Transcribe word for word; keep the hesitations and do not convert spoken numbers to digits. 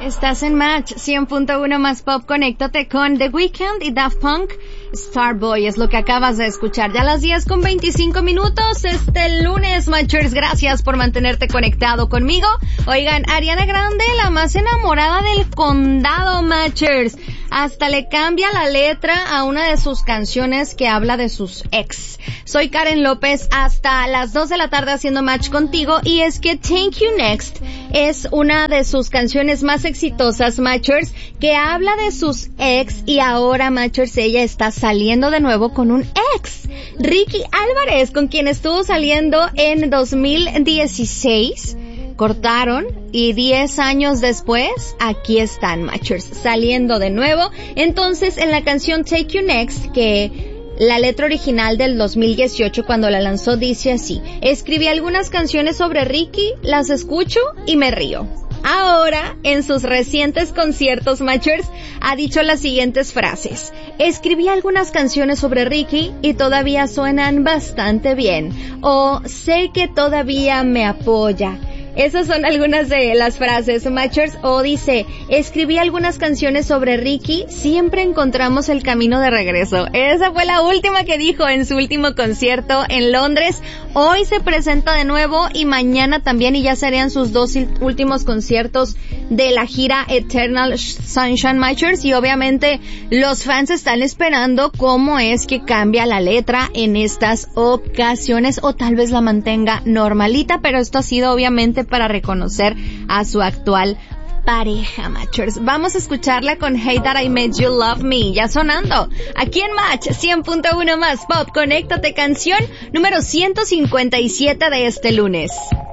Estás en Match cien punto uno más Pop. Conéctate con The Weeknd y Daft Punk. Starboy es lo que acabas de escuchar. Ya a las diez con veinticinco minutos este lunes, Matchers. Gracias por mantenerte conectado conmigo. Oigan, Ariana Grande, la más enamorada del condado, Matchers. Hasta le cambia la letra a una de sus canciones que habla de sus ex. Soy Karen López, hasta las dos de la tarde haciendo match contigo, y es que Thank You Next es una de sus canciones más exitosas, Matchers, que habla de sus ex, y ahora, Matchers, ella está saliendo de nuevo con un ex, Ricky Álvarez, con quien estuvo saliendo en dos mil dieciséis. Cortaron y diez años después, aquí están, Matchers, saliendo de nuevo. Entonces, en la canción Take You Next, que la letra original del dos mil dieciocho cuando la lanzó dice así: escribí algunas canciones sobre Ricky, las escucho y me río. Ahora, en sus recientes conciertos, Matchers, ha dicho las siguientes frases: escribí algunas canciones sobre Ricky y todavía suenan bastante bien, o sé que todavía me apoya. Esas son algunas de las frases, Matchers. O dice, escribí algunas canciones sobre Ricky, siempre encontramos el camino de regreso. Esa fue la última que dijo en su último concierto en Londres. Hoy se presenta de nuevo y mañana también, y ya serían sus dos últimos conciertos de la gira Eternal Sunshine, Matchers. Y obviamente los fans están esperando cómo es que cambia la letra en estas ocasiones, o tal vez la mantenga normalita, pero esto ha sido obviamente para reconocer a su actual pareja, Matchers. Vamos a escucharla con Hey That I Made You Love Me, ya sonando aquí en Match cien punto uno más Pop. Conéctate, canción número ciento cincuenta y siete de este lunes.